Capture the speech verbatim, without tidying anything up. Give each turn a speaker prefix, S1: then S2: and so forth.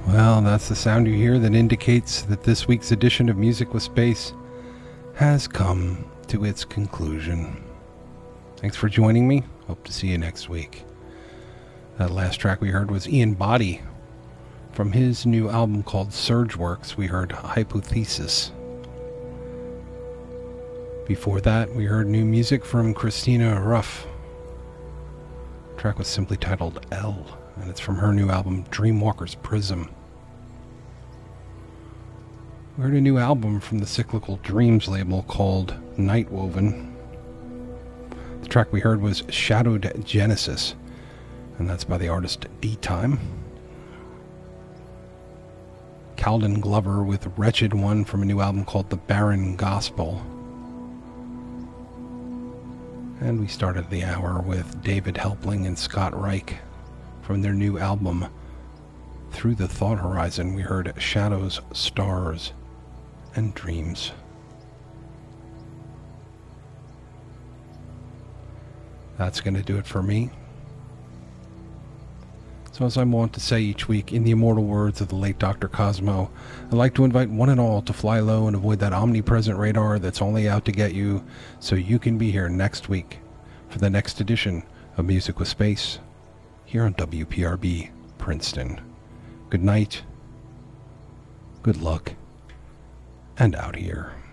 S1: Well, that's the sound you hear that indicates that this week's edition of Music with Space has come to its conclusion. Thanks for joining me. Hope to see you next week. That last track we heard was Ian Boddy. From his new album called Surgeworks, we heard Hypothesis. Before that, we heard new music from Christina Ruff. The track was simply titled L, and it's from her new album Dreamwalker's Prism. We heard a new album from the Cyclical Dreams label called Nightwoven. The track we heard was Shadowed Genesis, and that's by the artist D-Time. Calden Glover with Wretched One from a new album called The Barren Gospel. And we started the hour with David Helpling and Scott Reich from their new album Through the Thought Horizon. We heard Shadows, Stars, and Dreams. That's going to do it for me. So as I want to say each week, in the immortal words of the late Doctor Cosmo, I'd like to invite one and all to fly low and avoid that omnipresent radar that's only out to get you, so you can be here next week for the next edition of Music with Space here on W P R B Princeton. Good night, good luck, and out here.